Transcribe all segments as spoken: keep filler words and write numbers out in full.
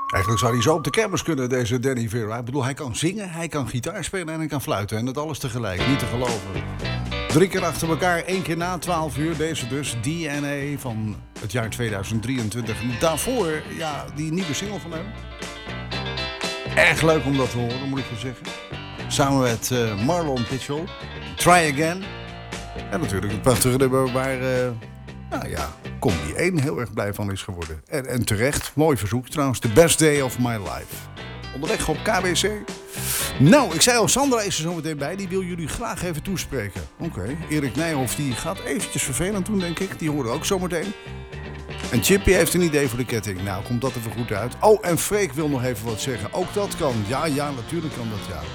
Eigenlijk zou hij zo op de kermis kunnen, deze Danny Vera. Ik bedoel, hij kan zingen, hij kan gitaar spelen en hij kan fluiten. En dat alles tegelijk, niet te geloven. Drie keer achter elkaar, één keer na twaalf uur. Deze dus, D N A van het jaar tweeduizend drieëntwintig. En daarvoor, ja, die nieuwe single van hem. Erg leuk om dat te horen, moet ik je zeggen. Samen met uh, Marlon Mitchell, Try Again. En natuurlijk het prachtige nummer waar, uh, nou ja, Combi één heel erg blij van is geworden. En, en terecht, mooi verzoek trouwens, The Best Day of My Life. Onderweg op K B C. Nou, ik zei al, Sandra is er zo meteen bij. Die wil jullie graag even toespreken. Oké, okay. Erik Nijhoff die gaat eventjes vervelend doen, denk ik. Die hoorde ook zometeen. En Chippy heeft een idee voor de ketting. Nou, komt dat even goed uit. Oh, en Freek wil nog even wat zeggen. Ook dat kan. Ja, ja, natuurlijk kan dat, ja.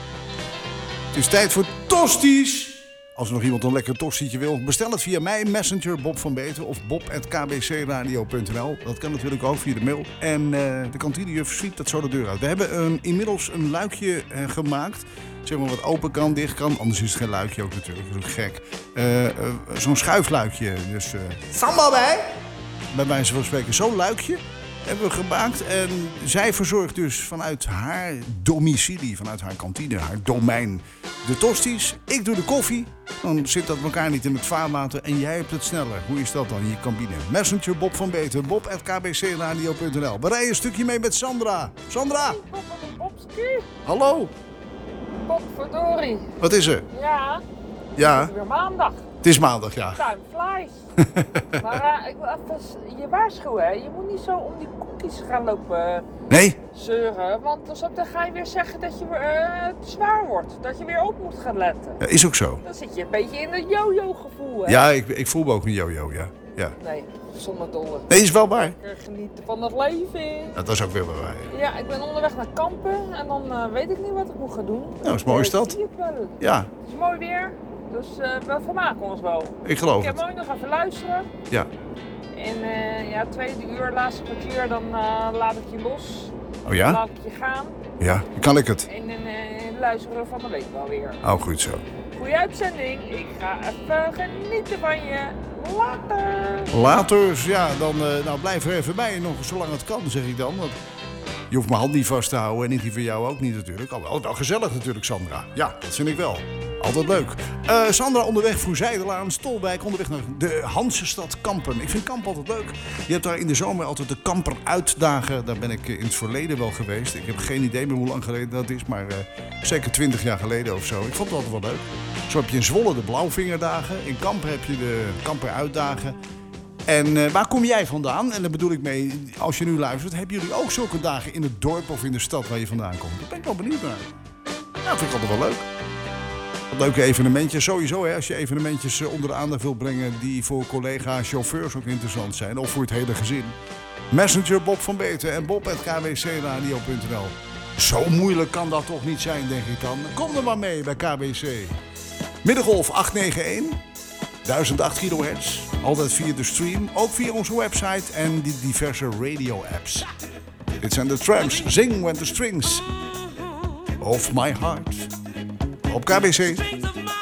Het is tijd voor tosties. Als er nog iemand een lekker tostietje wil, bestel het via mij, Messenger, Bob van Beeten of bob at k b c radio punt n l. Dat kan natuurlijk ook via de mail. En uh, de kantinejuf schiet dat zo de deur uit. We hebben een, inmiddels een luikje uh, gemaakt. Zeg maar wat open kan, dicht kan. Anders is het geen luikje ook natuurlijk. Dat is ook gek. Uh, uh, zo'n schuifluikje. Dus uh, sambal bij. Bij wijze van spreken zo'n luikje hebben we gemaakt. En zij verzorgt dus vanuit haar domicilie, vanuit haar kantine, haar domein, de tosties. Ik doe de koffie. Dan zit dat elkaar niet in het vaarwater. En jij hebt het sneller. Hoe is dat dan in je cabine? Messenger Bob van Beeten. Bob at k b c radio punt n l. We rijden een stukje mee met Sandra. Sandra! Hey, Bob van de Bobski. Hallo! Bob, verdorie. Wat is er? Ja. Ja. Het is weer maandag. Het is maandag, ja. Time flies. Maar uh, ik wil even je waarschuwen, hè. Je moet niet zo om die koekjes gaan lopen Nee? zeuren. Want dan ga je weer zeggen dat je uh, te zwaar wordt. Dat je weer op moet gaan letten. Ja, is ook zo. Dan zit je een beetje in het yo-yo gevoel, hè. Ja, ik, ik voel me ook een yo-yo, ja. ja. Nee, zonder dolle. Nee, is wel waar. Lekker genieten van het leven. Ja, dat is ook weer wel waar. Ja, ik ben onderweg naar Kampen en dan uh, weet ik niet wat ik moet gaan doen. Nou, is een mooie stad. Ik zie het wel. Ja. Het is mooi weer. Dus uh, we vermaken ons wel. Ik geloof ik het. Ik ga mooi nog even luisteren. Ja. En uh, ja, tweede uur, laatste kwartier, dan uh, laat ik je los. Oh ja? Dan laat ik je gaan. Ja, kan ik het. En dan uh, luisteren van de week wel weer. Oh, goed zo. Goeie uitzending. Ik ga even genieten van je. Later. Later, ja, dan uh, nou, blijf er even bij. Nog zolang het kan, zeg ik dan. Want je hoeft mijn hand niet vast te houden en niet die van jou ook niet natuurlijk. Alhoewel, wel gezellig natuurlijk, Sandra. Ja, dat vind ik wel. Altijd leuk. Uh, Sandra onderweg voor Zijdelaan, Stolwijk, onderweg naar de Hansestad Kampen. Ik vind Kampen altijd leuk. Je hebt daar in de zomer altijd de Kamper-uitdagen. Daar ben ik in het verleden wel geweest. Ik heb geen idee meer hoe lang geleden dat is, maar uh, zeker twintig jaar geleden of zo. Ik vond het altijd wel leuk. Zo heb je in Zwolle de Blauwvingerdagen. In Kampen heb je de Kamper-uitdagen. En uh, waar kom jij vandaan? En daar bedoel ik mee, als je nu luistert, hebben jullie ook zulke dagen in het dorp of in de stad waar je vandaan komt? Daar ben ik wel benieuwd naar. Nou, dat vind ik altijd wel leuk. Leuke evenementjes, sowieso hè, als je evenementjes onder de aandacht wil brengen die voor collega's, chauffeurs ook interessant zijn, of voor het hele gezin. Messenger Bob van Beeten en Bob at k w c radio punt n l. Zo moeilijk kan dat toch niet zijn, denk ik dan. Kom er maar mee bij K B C. Middengolf acht negen een, duizend acht kilohertz, altijd via de stream, ook via onze website en die diverse radio-apps. Dit zijn de Tramps, Zing When the Strings of My Heart. Op K B C.